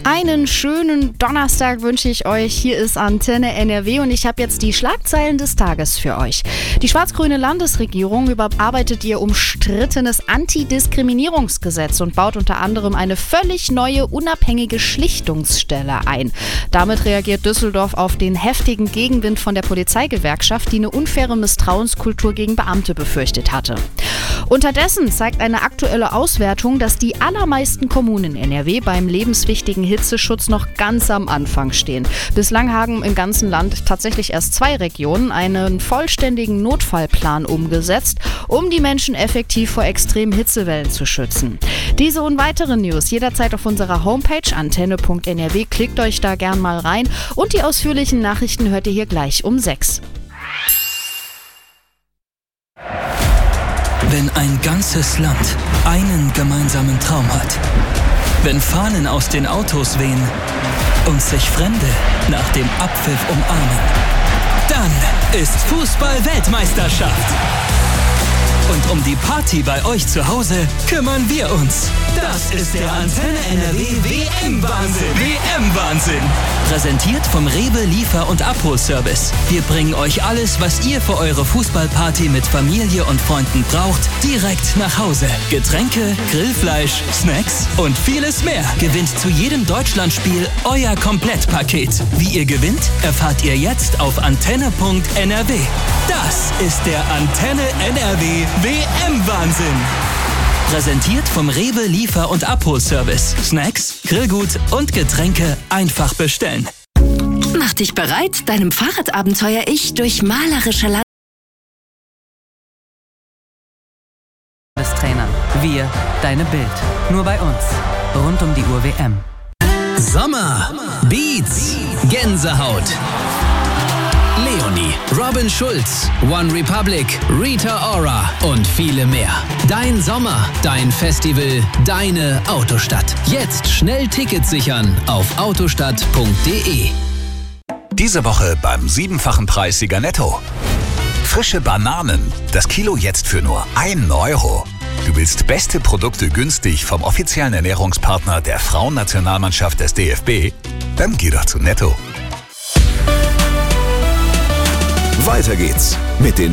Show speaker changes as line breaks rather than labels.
Einen schönen Donnerstag wünsche ich euch. Hier ist Antenne NRW und ich habe jetzt die Schlagzeilen des Tages für euch. Die schwarz-grüne Landesregierung überarbeitet ihr umstrittenes Antidiskriminierungsgesetz und baut unter anderem eine völlig neue, unabhängige Schlichtungsstelle ein. Damit reagiert Düsseldorf auf den heftigen Gegenwind von der Polizeigewerkschaft, die eine unfaire Misstrauenskultur gegen Beamte befürchtet hatte. Unterdessen zeigt eine aktuelle Auswertung, dass die allermeisten Kommunen in NRW beim lebenswichtigen Hitzeschutz noch ganz am Anfang stehen. Bislang haben im ganzen Land tatsächlich erst 2 Regionen einen vollständigen Notfallplan umgesetzt, um die Menschen effektiv vor extremen Hitzewellen zu schützen. Diese und weitere News jederzeit auf unserer Homepage antenne.nrw. Klickt euch da gern mal rein und die ausführlichen Nachrichten hört ihr hier gleich um 6.
Wenn ein ganzes Land einen gemeinsamen Traum hat, wenn Fahnen aus den Autos wehen und sich Fremde nach dem Abpfiff umarmen, dann ist Fußball-Weltmeisterschaft. Und um die Party bei euch zu Hause kümmern wir uns. Das ist der Antenne NRW WM-Wahnsinn. WM-Wahnsinn. Präsentiert vom Rewe Liefer- und Abholservice. Wir bringen euch alles, was ihr für eure Fußballparty mit Familie und Freunden braucht, direkt nach Hause. Getränke, Grillfleisch, Snacks und vieles mehr. Gewinnt zu jedem Deutschlandspiel euer Komplettpaket. Wie ihr gewinnt, erfahrt ihr jetzt auf antenne.nrw. Das ist der Antenne NRW WM-Wahnsinn. Präsentiert vom Rewe Liefer- und Abholservice. Snacks, Grillgut und Getränke einfach bestellen.
Mach dich bereit, deinem Fahrradabenteuer-Ich durch malerische
Trainer. Wir, deine Bild. Nur bei uns. Rund um die Uhr WM.
Sommer, Beats, Gänsehaut. Leonie, Robin Schulz, One Republic, Rita Ora und viele mehr. Dein Sommer, dein Festival, deine Autostadt. Jetzt schnell Tickets sichern auf autostadt.de.
Diese Woche beim 7-fachen Preissieger Netto. Frische Bananen, das Kilo jetzt für nur 1 Euro. Du willst beste Produkte günstig vom offiziellen Ernährungspartner der Frauennationalmannschaft des DFB? Dann geh doch zu Netto.
Weiter geht's mit den